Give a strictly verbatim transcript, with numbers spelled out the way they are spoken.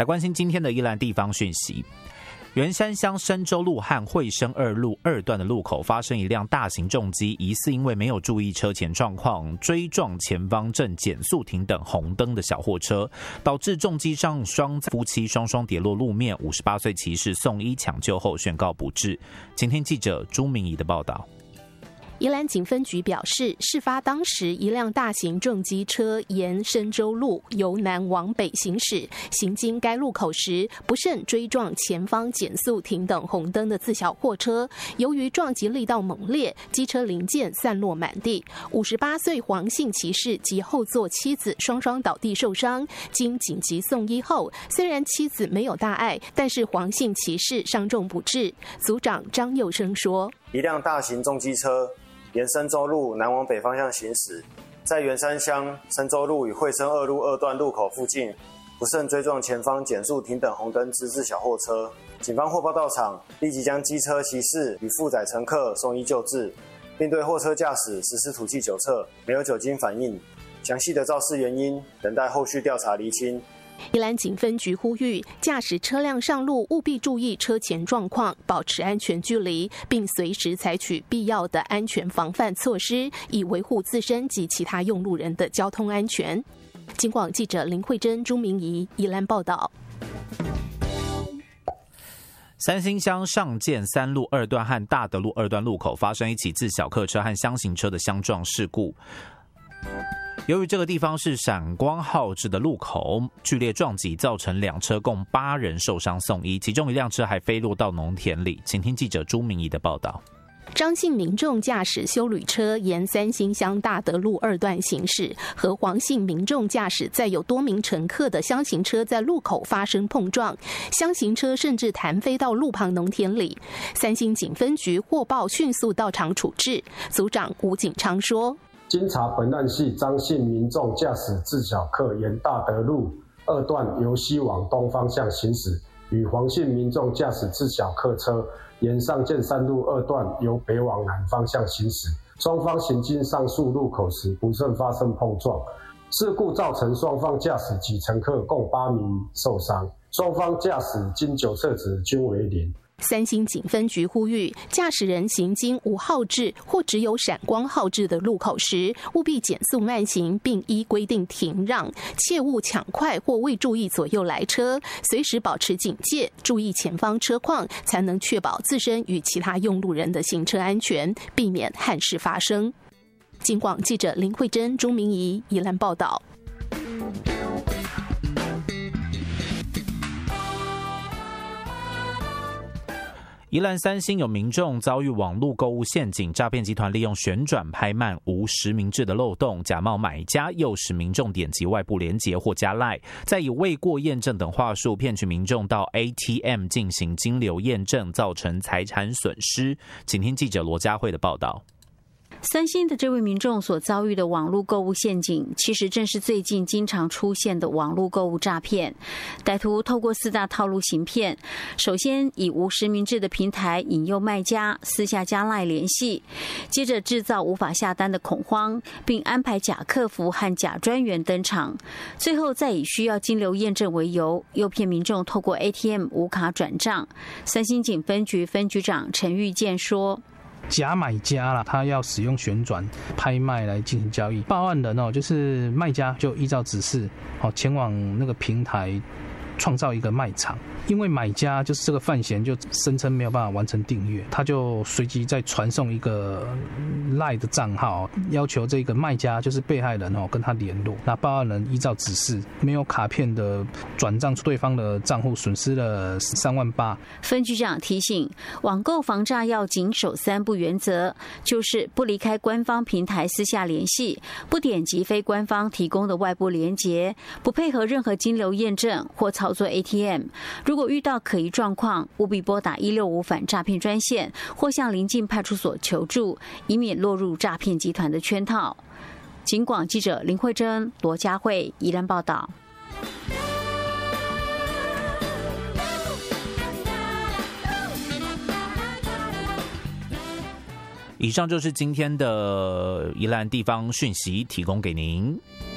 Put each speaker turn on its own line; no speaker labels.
来关心今天的宜兰地方讯息。员山乡深州路和惠生二路二段的路口发生一辆大型重机，疑似因为没有注意车前状况，追撞前方正减速停等红灯的小货车，导致重机上双夫妻双双跌落路面。五十八岁骑士送医抢救后宣告不治。今天记者朱明仪的报道。
宜兰警分局表示，事发当时，一辆大型重机车沿深州路由南往北行驶，行经该路口时，不慎追撞前方减速停等红灯的自小货车。由于撞击力道猛烈，机车零件散落满地。五十八岁黄姓骑士及后座妻子双双倒地受伤，经紧急送医后，虽然妻子没有大碍，但是黄姓骑士伤重不治。组长张佑生说：“
一辆大型重机车沿深州路南往北方向行驶，在员山乡深州路与惠生二路二段路口附近，不慎追撞前方减速停等红灯之自小货车。警方获报到场，立即将机车骑士与负载乘客送医救治，并对货车驾驶实施吐气酒测，没有酒精反应。详细的肇事原因，等待后续调查厘清。”
宜兰警分局呼吁驾驶车辆上路务必注意车前状况，保持安全距离，并随时采取必要的安全防范措施，以维护自身及其他用路人的交通安全。警广记者林慧珍、朱明仪宜兰报道。
三星乡上建三路二段和大德路二段路口发生一起自小客车和厢型车的相撞事故。由于这个地方是闪光号志的路口，剧烈撞击造成两车共八人受伤送医，其中一辆车还飞落到农田里。请听记者朱明仪的报道。
张姓民众驾驶休旅车沿三星乡大德路二段行驶，和黄姓民众驾驶载有多名乘客的厢型车在路口发生碰撞，厢型车甚至弹飞到路旁农田里。三星警分局获报迅速到场处置。组长吴景昌说：“
经查，本案系张姓民众驾驶自小客沿大德路二段由西往东方向行驶，与黄姓民众驾驶自小客车沿上建三路二段由北往南方向行驶，双方行经上述路口时不慎发生碰撞，事故造成双方驾驶及乘客共八名受伤，双方驾驶经酒测值均为零。”
三星警分局呼吁驾驶人行经无号志或只有闪光号志的路口时，务必减速慢行，并依规定停让，切勿抢快或未注意左右来车，随时保持警戒，注意前方车况，才能确保自身与其他用路人的行车安全，避免憾事发生。警广记者林慧珍、朱明仪宜兰报道。
宜兰三星有民众遭遇网络购物陷阱，诈骗集团利用旋转拍卖无实名制的漏洞，假冒买家，诱使民众点击外部连结或加赖，再以未过验证等话术骗取民众到 A T M 进行金流验证，造成财产损失。请听记者罗佳慧的报道。
三星的这位民众所遭遇的网络购物陷阱，其实正是最近经常出现的网络购物诈骗。歹徒透过四大套路行骗，首先以无实名制的平台引诱卖家私下加赖联系，接着制造无法下单的恐慌，并安排假客服和假专员登场，最后再以需要金流验证为由，诱骗民众透过 A T M 无卡转账。三星警分局分局长陈玉健说：“
假买家啦，他要使用旋转拍卖来进行交易。报案人哦，就是卖家就依照指示哦前往那个平台创造一个卖场。因为买家就是这个范闲就声称没有办法完成订阅，他就随即再传送一个 LINE 的账号，要求这个卖家就是被害人哦跟他联络。那报案人依照指示，没有卡片的转账对方的账户，损失了三万八。
分局长提醒，网购防诈要谨守三不原则，就是不离开官方平台私下联系，不点击非官方提供的外部连结，不配合任何金流验证或操作 A T M。如果遇到可疑状况，务必拨打一六五反诈骗专线，或向邻近派出所求助，以免落入诈骗集团的圈套。警广记者林慧珍、罗佳慧宜兰报道。
以上就是今天的宜兰地方讯息，提供给您。